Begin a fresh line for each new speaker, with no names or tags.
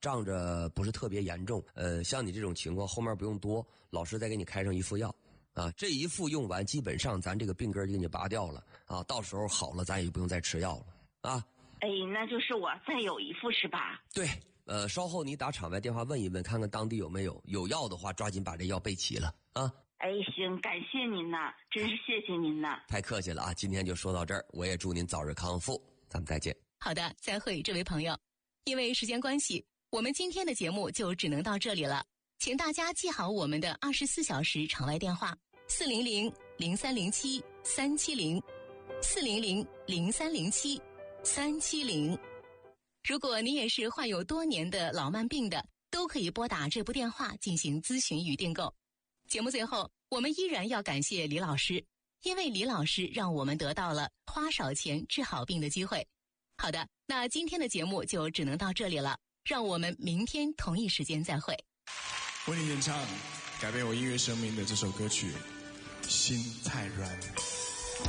仗着不是特别严重，像你这种情况后面不用多，老师再给你开上一副药啊，这一副用完，基本上咱这个病根就给你拔掉了啊，到时候好了，咱也就不用再吃药了啊。
哎，那就是我再有一副是吧？
对，稍后你打场外电话问一问，看看当地有没有，有药的话，抓紧把这药备齐了啊。
哎，行，感谢您呐，真是谢谢您呐。
太客气了啊，今天就说到这儿，我也祝您早日康复，咱们再见。
好的，再会，这位朋友。因为时间关系，我们今天的节目就只能到这里了，请大家记好我们的24小时场外电话400-0307-370，400-0307-370。如果你也是患有多年的老慢病的，都可以拨打这部电话进行咨询与订购。节目最后，我们依然要感谢李老师，因为李老师让我们得到了花少钱治好病的机会。好的，那今天的节目就只能到这里了，让我们明天同一时间再会。
为你演唱改变我音乐生命的这首歌曲《心太软》。